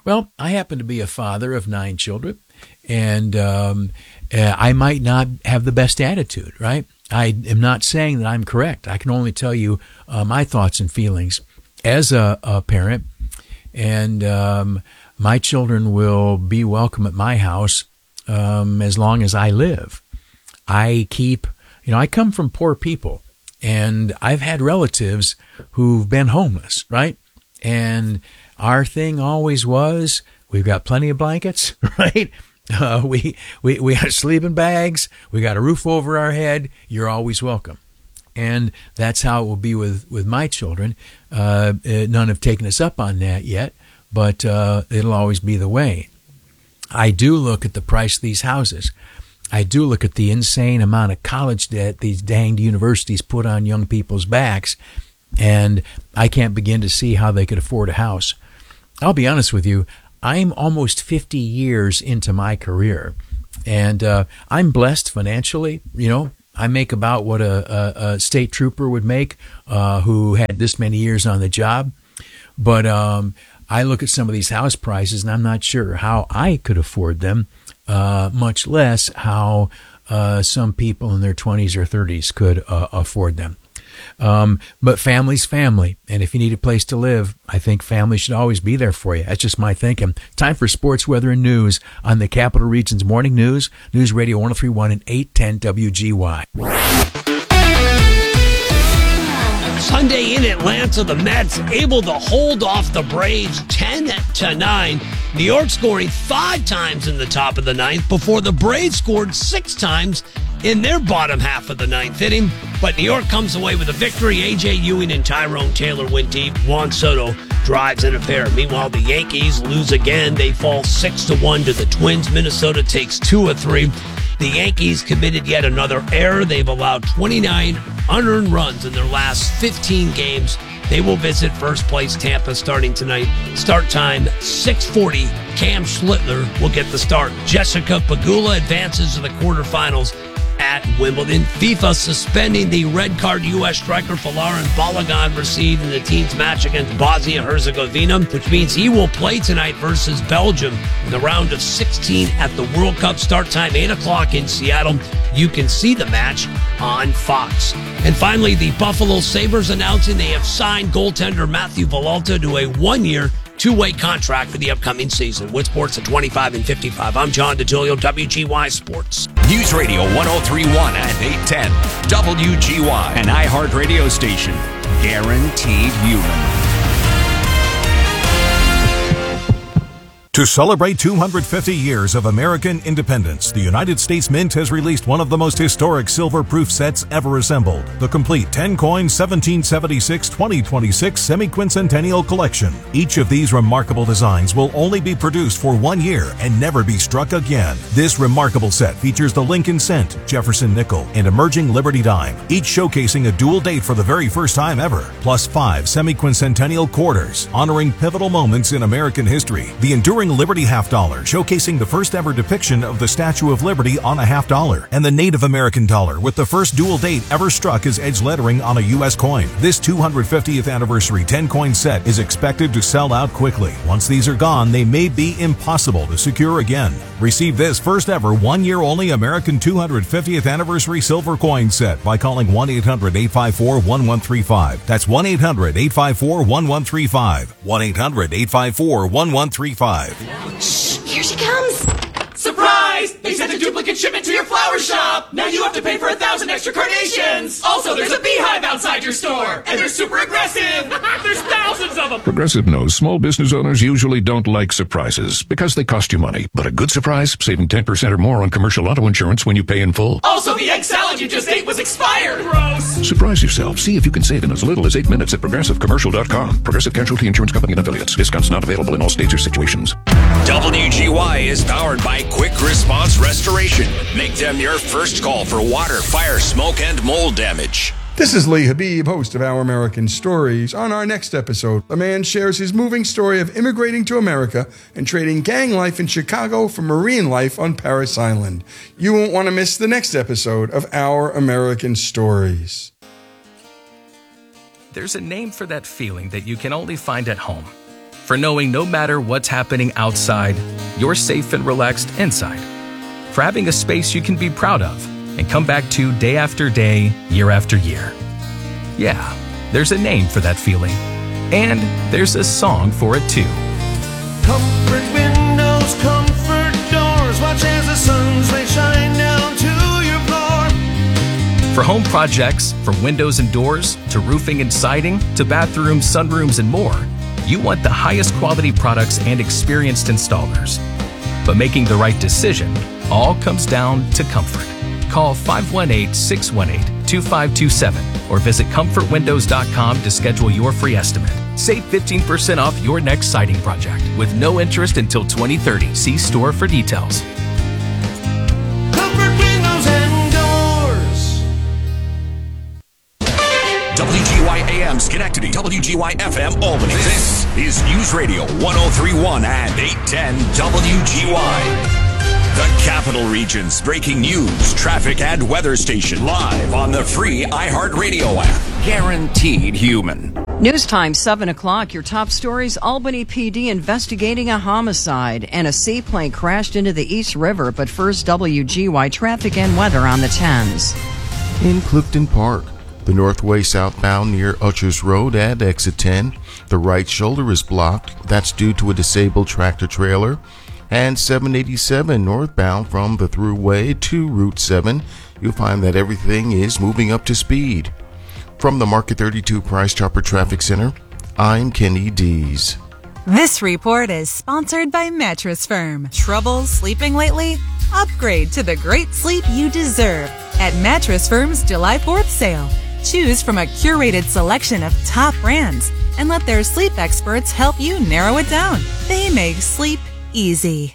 Well, I happen to be a father of nine children, and um, uh, I might not have the best attitude, right? I am not saying that I'm correct. I can only tell you uh, my thoughts and feelings as a, a parent, and um, my children will be welcome at my house um, as long as I live. I keep, you know, I come from poor people, and I've had relatives who've been homeless, right? And our thing always was, we've got plenty of blankets, right? Uh, we, we, we got sleeping bags. We got a roof over our head. You're always welcome. And that's how it will be with, with my children. Uh, none have taken us up on that yet, but uh, it'll always be the way. I do look at the price of these houses. I do look at the insane amount of college debt these danged universities put on young people's backs, and I can't begin to see how they could afford a house. I'll be honest with you, I'm almost fifty years into my career, and uh, I'm blessed financially. You know, I make about what a, a, a state trooper would make uh, who had this many years on the job, but um, I look at some of these house prices, and I'm not sure how I could afford them, uh, much less how uh, some people in their twenties or thirties could uh, afford them. Um, but family's family, and if you need a place to live, I think family should always be there for you. That's just my thinking. Time for sports, weather, and news on the Capital Region's Morning News, News Radio one oh three point one and eight ten W G Y. Sunday in Atlanta, the Mets able to hold off the Braves ten to nine. New York scoring five times in the top of the ninth before the Braves scored six times in their bottom half of the ninth inning. But New York comes away with a victory. A J Ewing and Tyrone Taylor went deep. Juan Soto drives in a pair. Meanwhile, the Yankees lose again. They fall six to one to the Twins. Minnesota takes two of three. The Yankees committed yet another error. They've allowed twenty-nine unearned runs in their last fifteen games. They will visit first place Tampa starting tonight. Start time six forty. Cam Schlittler will get the start. Jessica Pegula advances to the quarterfinals at Wimbledon. FIFA suspending the red card U S striker Folarin Balogun received in the team's match against Bosnia-Herzegovina, which means he will play tonight versus Belgium in the round of sixteen at the World Cup. Start time eight o'clock in Seattle. You can see the match on Fox. And finally, the Buffalo Sabres announcing they have signed goaltender Matthew Villalta to a one-year two-way contract for the upcoming season. With sports at twenty-five and fifty-five, I'm John DeTilio, W G Y Sports. News Radio one oh three point one and eight ten, W G Y, an iHeart radio station. Guaranteed human. To celebrate two hundred fifty years of American independence, the United States Mint has released one of the most historic silver-proof sets ever assembled, the complete ten-coin seventeen seventy-six twenty twenty-six Semi-Quincentennial Collection. Each of these remarkable designs will only be produced for one year and never be struck again. This remarkable set features the Lincoln Cent, Jefferson Nickel, and emerging Liberty Dime, each showcasing a dual date for the very first time ever, plus five Semi-Quincentennial Quarters, honoring pivotal moments in American history. The enduring Liberty Half Dollar, showcasing the first ever depiction of the Statue of Liberty on a half dollar, and the Native American dollar with the first dual date ever struck as edge lettering on a U S coin. This two hundred fiftieth anniversary ten-coin set is expected to sell out quickly. Once these are gone, they may be impossible to secure again. Receive this first ever one-year only American two hundred fiftieth anniversary silver coin set by calling one eight hundred eight five four one one three five. That's one eight hundred eight five four one one three five. one eight hundred eight five four one one three five. Shh, here she comes. Surprise! They sent a duplicate shipment to your flower shop. Now you have to pay for a thousand extra carnations. Also, there's a beehive outside your store, and they're super aggressive. There's thousands of them. Progressive knows small business owners usually don't like surprises because they cost you money. But a good surprise, saving ten percent or more on commercial auto insurance when you pay in full. Also, the egg salad you just ate was expired. Gross. Surprise yourself. See if you can save in as little as eight minutes at progressive commercial dot com. Progressive Casualty Insurance Company and Affiliates. Discounts not available in all states or situations. W G Y is powered by Quick Response Restoration. Make them your first call for water, fire, smoke, and mold damage. This is Lee Habib, host of Our American Stories. On our next episode, a man shares his moving story of immigrating to America and trading gang life in Chicago for marine life on Parris Island. You won't want to miss the next episode of Our American Stories. There's a name for that feeling that you can only find at home. for knowing no matter what's happening outside, you're safe and relaxed inside. For having a space you can be proud of and come back to day after day, year after year. Yeah, there's a name for that feeling. And there's a song for it too. Comfort windows, comfort doors. Watch as the sun's rays shine down to your floor. For home projects, from windows and doors, to roofing and siding, to bathrooms, sunrooms, and more, you want the highest quality products and experienced installers. But making the right decision all comes down to comfort. Call five one eight, six one eight, two five two seven or visit comfort windows dot com to schedule your free estimate. Save fifteen percent off your next siding project with no interest until twenty thirty. See store for details. Comfort windows and doors. W G Y A M Schenectady, W G Y F M Albany. This is News Radio one oh three point one and eight ten W G Y. The Capital Region's breaking news, traffic, and weather station live on the free iHeartRadio app. Guaranteed human. News time, seven o'clock. Your top stories: Albany P D investigating a homicide, and a seaplane crashed into the East River. But first, W G Y traffic and weather on the tens. In Clifton Park, the Northway southbound near Ushers Road at exit ten. The right shoulder is blocked. That's due to a disabled tractor trailer. And seven eighty-seven northbound from the Thruway to Route seven. You'll find that everything is moving up to speed. From the Market thirty-two Price Chopper Traffic Center, I'm Kenny Dees. This report is sponsored by Mattress Firm. Trouble sleeping lately? Upgrade to the great sleep you deserve at Mattress Firm's July fourth sale. Choose from a curated selection of top brands and let their sleep experts help you narrow it down. They make sleep easy.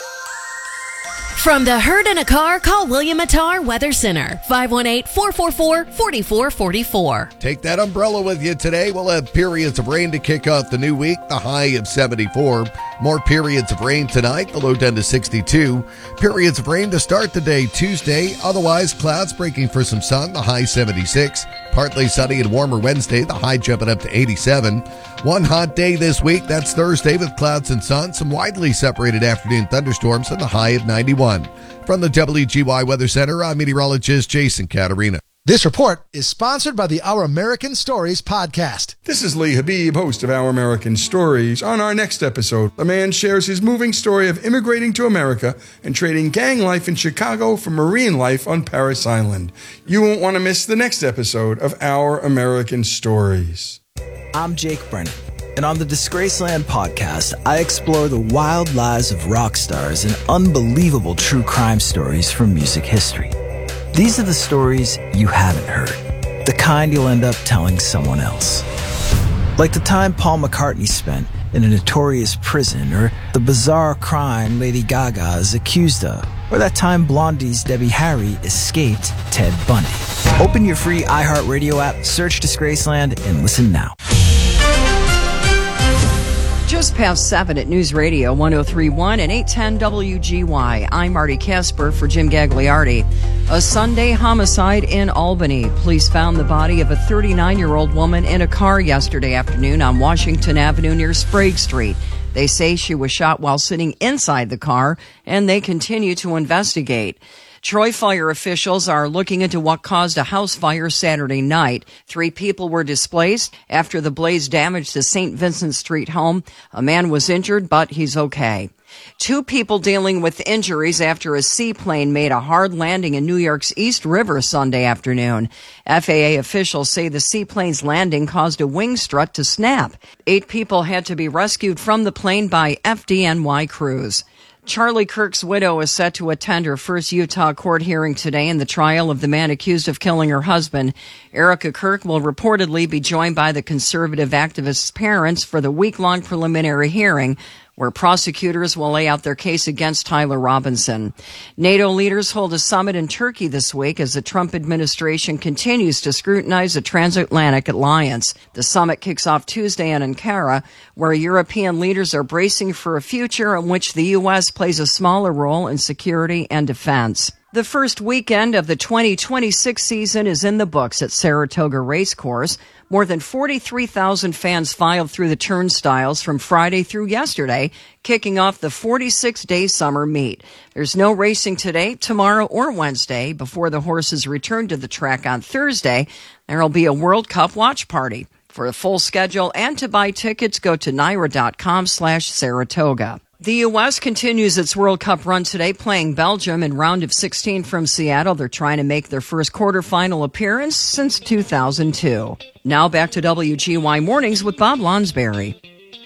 From the herd in a car, call William Attar Weather Center, five one eight, four four four, four four four four. Take that umbrella with you today. We'll have periods of rain to kick off the new week, the high of seventy-four. More periods of rain tonight, the low down to sixty-two. Periods of rain to start the day Tuesday. Otherwise, clouds breaking for some sun, the high seventy-six. Partly sunny and warmer Wednesday, the high jumping up to eighty-seven. One hot day this week, that's Thursday with clouds and sun. Some widely separated afternoon thunderstorms and the high of ninety-one. From the W G Y Weather Center, I'm meteorologist Jason Caterina. This report is sponsored by the Our American Stories podcast. This is Lee Habib, host of Our American Stories. On our next episode, a man shares his moving story of immigrating to America and trading gang life in Chicago for marine life on Parris Island. You won't want to miss the next episode of Our American Stories. I'm Jake Brennan, and on the Disgraceland podcast, I explore the wild lives of rock stars and unbelievable true crime stories from music history. These are the stories you haven't heard, the kind you'll end up telling someone else. Like the time Paul McCartney spent in a notorious prison, or the bizarre crime Lady Gaga is accused of, or that time Blondie's Debbie Harry escaped Ted Bundy. Open your free iHeartRadio app, search Disgraceland, and listen now. Just past seven at News Radio one oh three point one and eight ten W G Y. I'm Marty Casper for Jim Gagliardi. A Sunday homicide in Albany. Police found the body of a thirty-nine-year-old woman in a car yesterday afternoon on Washington Avenue near Sprague Street. They say she was shot while sitting inside the car, and they continue to investigate. Troy fire officials are looking into what caused a house fire Saturday night. Three people were displaced after the blaze damaged the Saint Vincent Street home. A man was injured, but he's okay. Two people dealing with injuries after a seaplane made a hard landing in New York's East River Sunday afternoon. F A A officials say the seaplane's landing caused a wing strut to snap. Eight people had to be rescued from the plane by F D N Y crews. Charlie Kirk's widow is set to attend her first Utah court hearing today in the trial of the man accused of killing her husband. Erica Kirk will reportedly be joined by the conservative activist's parents for the week-long preliminary hearing, where prosecutors will lay out their case against Tyler Robinson. NATO leaders hold a summit in Turkey this week as the Trump administration continues to scrutinize the transatlantic alliance. The summit kicks off Tuesday in Ankara, where European leaders are bracing for a future in which the U S plays a smaller role in security and defense. The first weekend of the twenty twenty-six season is in the books at Saratoga Racecourse. More than forty-three thousand fans filed through the turnstiles from Friday through yesterday, kicking off the forty-six day summer meet. There's no racing today, tomorrow, or Wednesday. Before the horses return to the track on Thursday, there will be a World Cup watch party. For a full schedule and to buy tickets, go to naira.com slash Saratoga. The U S continues its World Cup run today, playing Belgium in round of sixteen from Seattle. They're trying to make their first quarterfinal appearance since two thousand two. Now back to W G Y Mornings with Bob Lonsberry.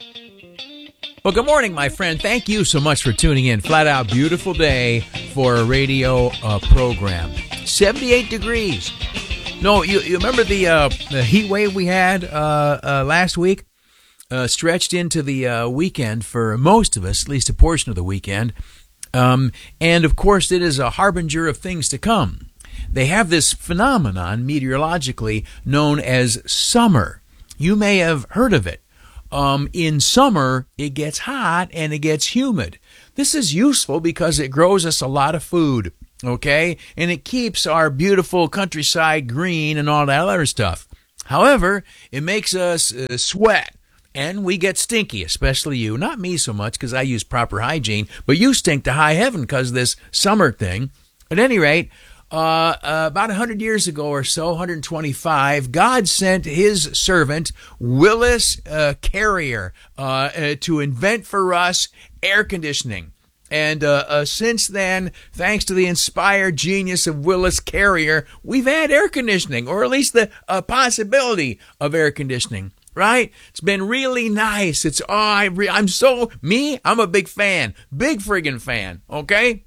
Well, good morning, my friend. Thank you so much for tuning in. Flat out beautiful day for a radio uh, program. seventy-eight degrees. No, you, you remember the, uh, the heat wave we had uh, uh, last week? Uh, stretched into the uh, weekend for most of us, at least a portion of the weekend. Um, and, of course, it is a harbinger of things to come. They have this phenomenon meteorologically known as summer. You may have heard of it. Um, in summer, it gets hot and it gets humid. This is useful because it grows us a lot of food, okay? And it keeps our beautiful countryside green and all that other stuff. However, it makes us uh, sweat. And we get stinky, especially you. Not me so much because I use proper hygiene, but you stink to high heaven because of this summer thing. At any rate, uh, uh, about one hundred years ago or so, one hundred twenty-five, God sent his servant, Willis uh, Carrier, uh, uh, to invent for us air conditioning. And uh, uh, since then, thanks to the inspired genius of Willis Carrier, we've had air conditioning, or at least the uh, possibility of air conditioning. Right? It's been really nice. It's, oh, I re- I'm so, me, I'm a big fan. Big friggin' fan. Okay?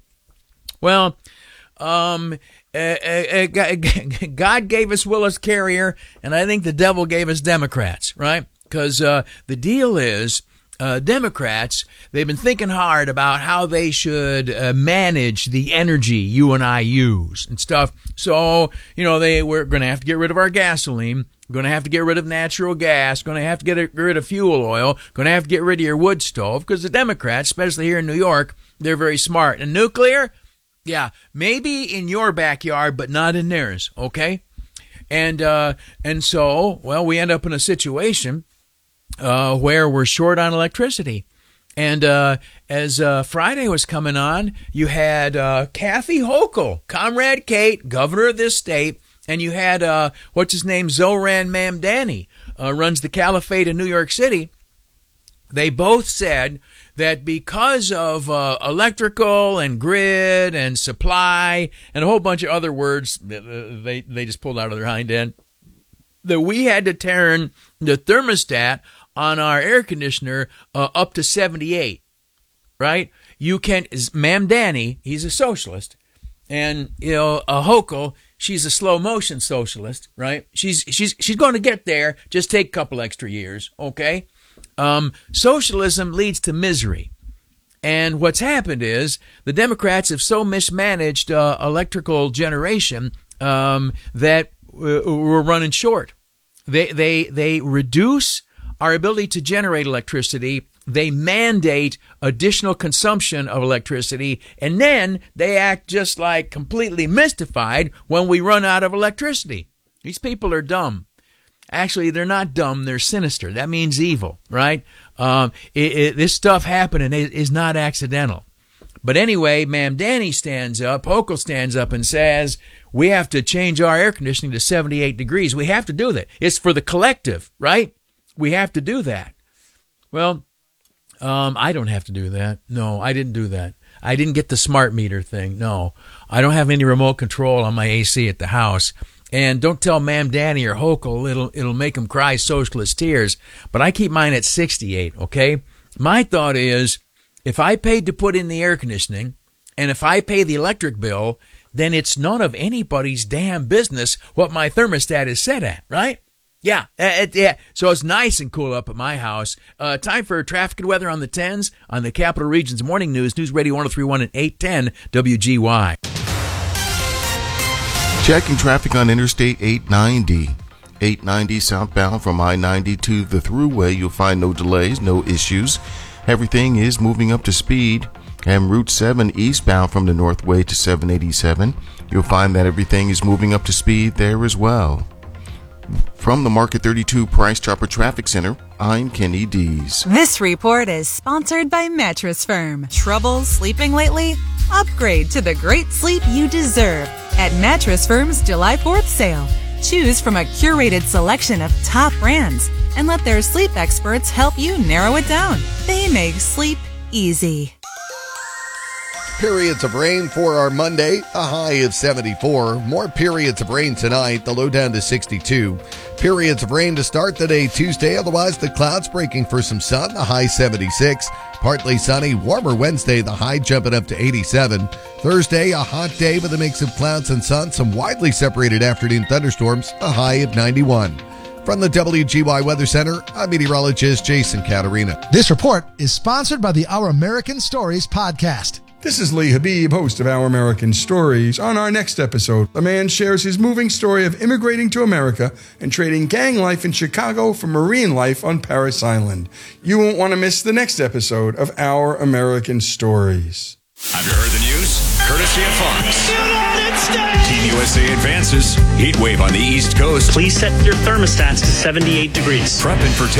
Well, um, uh, uh, uh, God gave us Willis Carrier, and I think the devil gave us Democrats, right? Because uh, the deal is, Uh, Democrats, they've been thinking hard about how they should uh, manage the energy you and I use and stuff. So, you know, they we're going to have to get rid of our gasoline, going to have to get rid of natural gas, going to have to get rid of fuel oil, going to have to get rid of your wood stove, because the Democrats, especially here in New York, they're very smart. And nuclear, yeah, maybe in your backyard, but not in theirs, okay? And uh, and so, well, we end up in a situation Uh, where we're short on electricity. And uh, as uh, Friday was coming on, you had uh, Kathy Hochul, Comrade Kate, governor of this state, and you had, uh, what's his name, Zoran Mamdani, uh, runs the Caliphate in New York City. They both said that because of uh, electrical and grid and supply and a whole bunch of other words they, they just pulled out of their hind end, that we had to turn the thermostat on our air conditioner uh, up to seventy-eight, right? You can, Mamdani, he's a socialist, and, you know, a Hochul, she's a slow motion socialist, right? She's she's she's going to get there, just take a couple extra years, okay? Um, socialism leads to misery. And what's happened is the Democrats have so mismanaged uh, electrical generation um, that we're running short. They they they reduce our ability to generate electricity. They mandate additional consumption of electricity, and then they act just like completely mystified when we run out of electricity. These people are dumb. Actually, they're not dumb. They're sinister. That means evil, right? Um, it, it, this stuff happening is not accidental. But anyway, Mamdani stands up, Hochul stands up and says, we have to change our air conditioning to seventy-eight degrees. We have to do that. It's for the collective, right? We have to do that. Well, um, I don't have to do that. No, I didn't do that. I didn't get the smart meter thing. No, I don't have any remote control on my A C at the house. And don't tell Mamdani or Hochul, it'll, it'll make them cry socialist tears. But I keep mine at sixty-eight, okay? My thought is, if I paid to put in the air conditioning, and if I pay the electric bill, then it's none of anybody's damn business what my thermostat is set at, right? Yeah, uh, yeah. So it's nice and cool up at my house. Uh, time for traffic and weather on the tens on the Capital Region's Morning News, News Radio one oh three point one and eight ten W G Y. Checking traffic on Interstate eight ninety. eight ninety southbound from I ninety to the Thruway. You'll find no delays, no issues. Everything is moving up to speed. And Route seven eastbound from the Northway to seven eighty-seven. You'll find that everything is moving up to speed there as well. From the Market thirty-two Price Chopper Traffic Center, I'm Kenny Dees. This report is sponsored by Mattress Firm. Trouble sleeping lately? Upgrade to the great sleep you deserve at Mattress Firm's July fourth sale. Choose from a curated selection of top brands and let their sleep experts help you narrow it down. They make sleep easy. Periods of rain for our Monday, a high of seventy-four. More periods of rain tonight, the low down to sixty-two. Periods of rain to start the day Tuesday, otherwise the clouds breaking for some sun, the high seventy-six. Partly sunny, warmer Wednesday, the high jumping up to eighty-seven. Thursday, a hot day with a mix of clouds and sun, some widely separated afternoon thunderstorms, a high of ninety-one. From the W G Y Weather Center, I'm meteorologist Jason Caterina. This report is sponsored by the Our American Stories podcast. This is Lee Habib, host of Our American Stories. On our next episode, a man shares his moving story of immigrating to America and trading gang life in Chicago for marine life on Parris Island. You won't want to miss the next episode of Our American Stories. Have you heard the news? Courtesy of Fox. Team U S A advances. Heat wave on the East Coast. Please set your thermostats to seventy-eight degrees. Prepping for